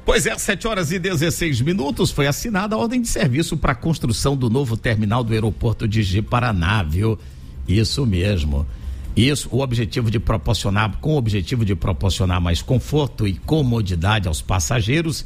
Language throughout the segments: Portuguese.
Pois é, 7h16, foi assinada a ordem de serviço para a construção do novo terminal do aeroporto de Ji-Paraná, viu? Isso mesmo. Com o objetivo de proporcionar mais conforto e comodidade aos passageiros,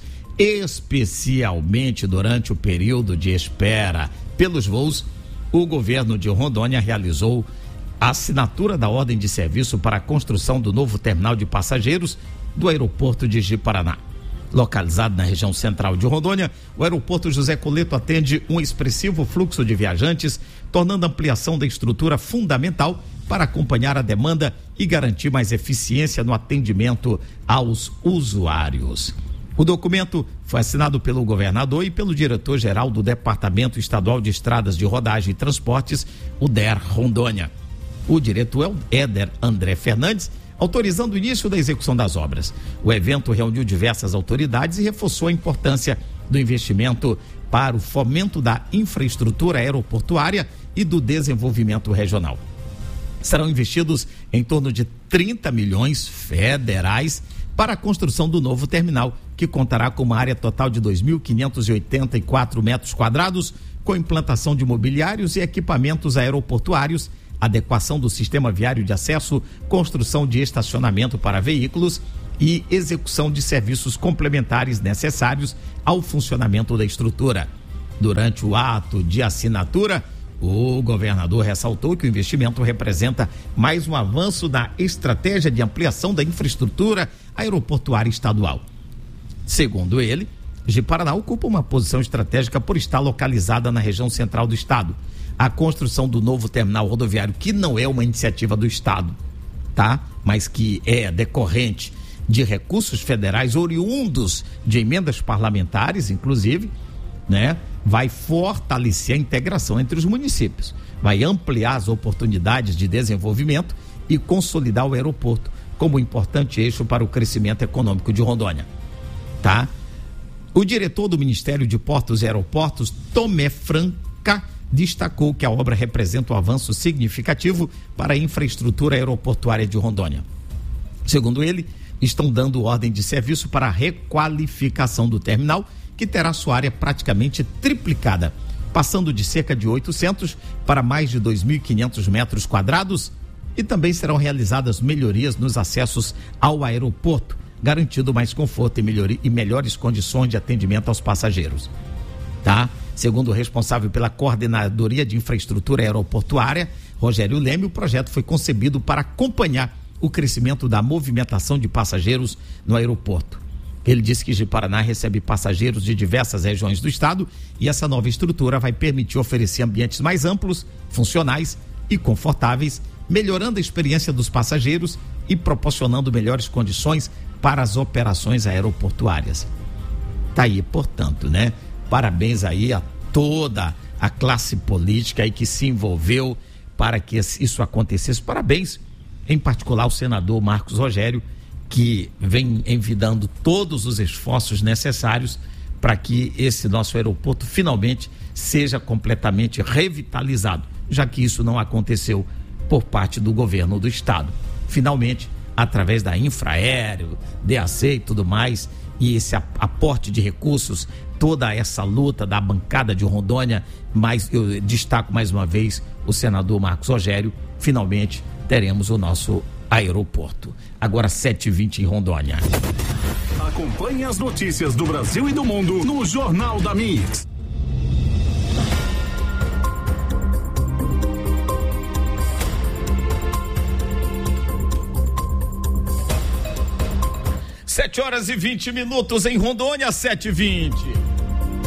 especialmente durante o período de espera pelos voos, o governo de Rondônia realizou a assinatura da ordem de serviço para a construção do novo terminal de passageiros do aeroporto de Ji-Paraná. Localizado na região central de Rondônia, o aeroporto José Coleto atende um expressivo fluxo de viajantes, tornando a ampliação da estrutura fundamental para acompanhar a demanda e garantir mais eficiência no atendimento aos usuários. O documento foi assinado pelo governador e pelo diretor-geral do Departamento Estadual de Estradas de Rodagem e Transportes, o DER Rondônia. O diretor é o Éder André Fernandes, autorizando o início da execução das obras. O evento reuniu diversas autoridades e reforçou a importância do investimento para o fomento da infraestrutura aeroportuária e do desenvolvimento regional. Serão investidos em torno de 30 milhões federais para a construção do novo terminal, que contará com uma área total de 2.584 metros quadrados, com implantação de mobiliários e equipamentos aeroportuários, adequação do sistema viário de acesso, construção de estacionamento para veículos e execução de serviços complementares necessários ao funcionamento da estrutura. Durante o ato de assinatura, o governador ressaltou que o investimento representa mais um avanço na estratégia de ampliação da infraestrutura aeroportuária estadual. Segundo ele, Ji-Paraná ocupa uma posição estratégica por estar localizada na região central do estado. A construção do novo terminal rodoviário, que não é uma iniciativa do estado, tá? Mas que é decorrente de recursos federais oriundos de emendas parlamentares, inclusive, né? Vai fortalecer a integração entre os municípios, vai ampliar as oportunidades de desenvolvimento e consolidar o aeroporto como importante eixo para o crescimento econômico de Rondônia, tá? O diretor do Ministério de Portos e Aeroportos, Tomé Franca, destacou que a obra representa um avanço significativo para a infraestrutura aeroportuária de Rondônia. Segundo ele, estão dando ordem de serviço para a requalificação do terminal, que terá sua área praticamente triplicada, passando de cerca de 800 para mais de 2.500 metros quadrados, e também serão realizadas melhorias nos acessos ao aeroporto, garantindo mais conforto e melhores condições de atendimento aos passageiros, tá? Segundo o responsável pela Coordenadoria de Infraestrutura Aeroportuária, Rogério Leme, o projeto foi concebido para acompanhar o crescimento da movimentação de passageiros no aeroporto. Ele disse que Ji-Paraná recebe passageiros de diversas regiões do estado e essa nova estrutura vai permitir oferecer ambientes mais amplos, funcionais e confortáveis, melhorando a experiência dos passageiros e proporcionando melhores condições para as operações aeroportuárias. Tá aí, portanto, né? Parabéns aí a toda a classe política aí que se envolveu para que isso acontecesse. Parabéns, em particular, ao senador Marcos Rogério, que vem envidando todos os esforços necessários para que esse nosso aeroporto finalmente seja completamente revitalizado, já que isso não aconteceu por parte do governo do estado. Finalmente, através da Infraero, DAC e tudo mais, e esse aporte de recursos, toda essa luta da bancada de Rondônia, mas eu destaco mais uma vez o senador Marcos Rogério, finalmente teremos o nosso aeroporto. Agora 7h20 em Rondônia. Acompanhe as notícias do Brasil e do mundo no Jornal da Mix. Sete horas e 20 minutos em Rondônia, 7h20.